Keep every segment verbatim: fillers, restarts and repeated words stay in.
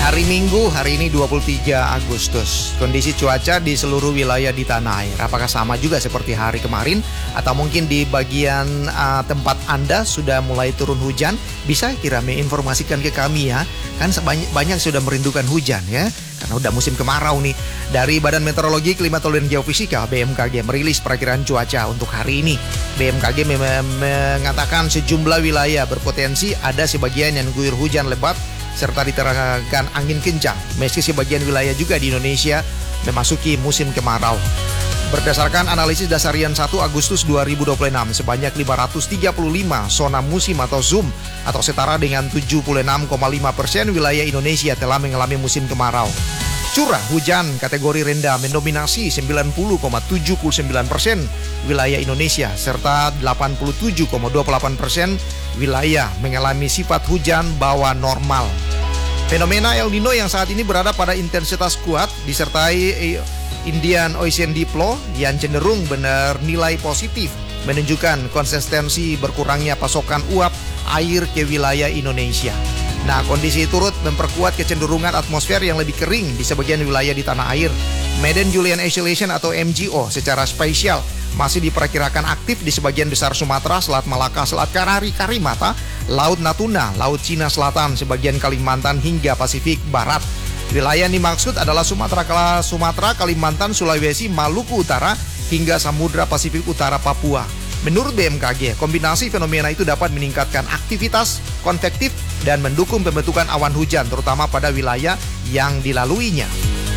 Hari Minggu, hari ini dua puluh tiga Agustus. Kondisi cuaca di seluruh wilayah di tanah air, apakah sama juga seperti hari kemarin? Atau mungkin di bagian uh, tempat Anda sudah mulai turun hujan? Bisa kira menginformasikan ke kami ya. Kan banyak, banyak sudah merindukan hujan ya, karena udah musim kemarau nih. Dari Badan Meteorologi, Klimatologi dan Geofisika B M K G merilis perakiraan cuaca untuk hari ini. B M K G mem- mengatakan sejumlah wilayah berpotensi ada sebagian yang guyur hujan lebat serta diterangkan angin kencang. Meski sebagian wilayah juga di Indonesia memasuki musim kemarau. Berdasarkan analisis dasarian satu Agustus dua ribu dua puluh enam, sebanyak lima ratus tiga puluh lima zona musim atau zoom atau setara dengan tujuh puluh enam koma lima persen wilayah Indonesia telah mengalami musim kemarau. Curah hujan kategori rendah mendominasi sembilan puluh koma tujuh sembilan persen wilayah Indonesia serta delapan puluh tujuh koma dua delapan persen wilayah mengalami sifat hujan bawah normal. Fenomena El Nino yang saat ini berada pada intensitas kuat disertai Indian Ocean Deep Low yang cenderung benar nilai positif menunjukkan konsistensi berkurangnya pasokan uap air ke wilayah Indonesia. Nah, kondisi turut memperkuat kecenderungan atmosfer yang lebih kering di sebagian wilayah di tanah air. Madden Julian Oscillation atau M G O secara spesial masih diperkirakan aktif di sebagian besar Sumatera, Selat Malaka, Selat Karari, Karimata, Laut Natuna, Laut Cina Selatan, sebagian Kalimantan hingga Pasifik Barat. Wilayah yang dimaksud adalah Sumatera, Sumatera, Kalimantan, Sulawesi, Maluku Utara, hingga Samudra Pasifik Utara Papua. Menurut B M K G, kombinasi fenomena itu dapat meningkatkan aktivitas konvektif dan mendukung pembentukan awan hujan, terutama pada wilayah yang dilaluinya.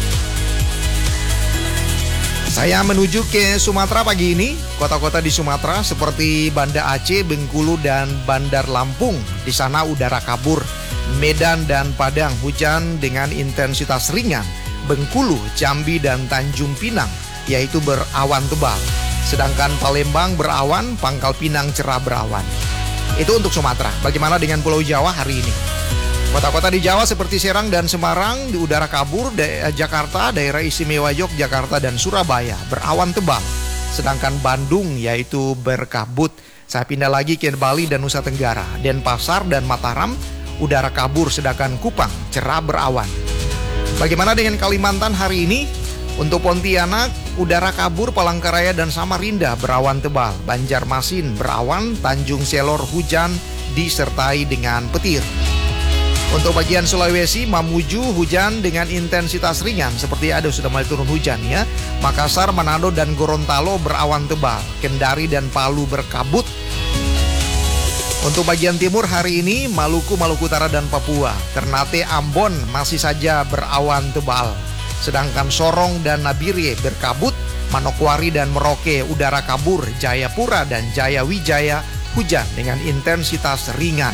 Saya menuju ke Sumatera pagi ini. Kota-kota di Sumatera seperti Banda Aceh, Bengkulu, dan Bandar Lampung. Di sana udara kabur. Medan dan Padang hujan dengan intensitas ringan. Bengkulu, Jambi, dan Tanjung Pinang yaitu berawan tebal. Sedangkan Palembang berawan, Pangkal Pinang cerah berawan. Itu untuk Sumatera. Bagaimana dengan Pulau Jawa hari ini? Kota-kota di Jawa seperti Serang dan Semarang di udara kabur, da- Jakarta, daerah istimewa Yogyakarta dan Surabaya berawan tebal. Sedangkan Bandung yaitu berkabut. Saya pindah lagi ke Bali dan Nusa Tenggara. Denpasar dan Mataram udara kabur, sedangkan Kupang cerah berawan. Bagaimana dengan Kalimantan hari ini? Untuk Pontianak, udara kabur, Palangkaraya dan Samarinda berawan tebal. Banjarmasin berawan, Tanjung Selor hujan disertai dengan petir. Untuk bagian Sulawesi, Mamuju hujan dengan intensitas ringan seperti ada sudah mulai turun hujan ya. Makassar, Manado dan Gorontalo berawan tebal. Kendari dan Palu berkabut. Untuk bagian timur hari ini, Maluku, Maluku Utara dan Papua. Ternate, Ambon masih saja berawan tebal. Sedangkan Sorong dan Nabire berkabut. Manokwari dan Merauke udara kabur. Jayapura dan Jayawijaya hujan dengan intensitas ringan.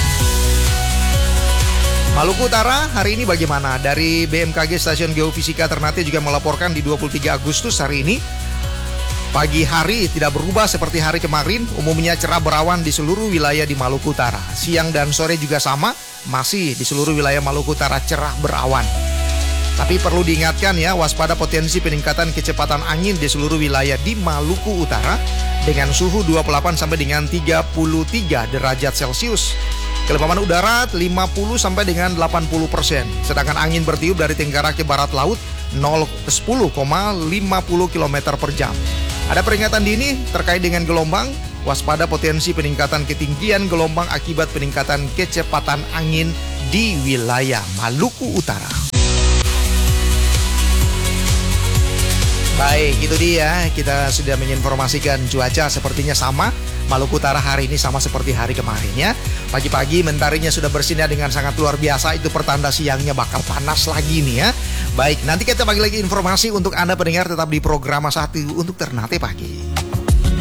Maluku Utara hari ini bagaimana? Dari B M K G Stasiun Geofisika Ternate juga melaporkan di dua puluh tiga Agustus hari ini pagi hari tidak berubah seperti hari kemarin, umumnya cerah berawan di seluruh wilayah di Maluku Utara. Siang dan sore juga sama, masih di seluruh wilayah Maluku Utara cerah berawan. Tapi perlu diingatkan ya, waspada potensi peningkatan kecepatan angin di seluruh wilayah di Maluku Utara dengan suhu dua puluh delapan sampai dengan tiga puluh tiga derajat Celcius. Kelembapan udara lima puluh sampai dengan delapan puluh persen. Sedangkan angin bertiup dari tenggara ke barat laut sepuluh koma lima puluh kilometer per jam. Ada peringatan dini terkait dengan gelombang, waspada potensi peningkatan ketinggian gelombang akibat peningkatan kecepatan angin di wilayah Maluku Utara. Baik, itu dia. Kita sudah menginformasikan cuaca sepertinya sama. Maluku Utara hari ini sama seperti hari kemarin ya. Pagi-pagi mentarinya sudah bersinar dengan sangat luar biasa. Itu pertanda siangnya bakal panas lagi nih ya. Baik, nanti kita bagi lagi informasi untuk Anda pendengar, tetap di program satu untuk Ternate Pagi.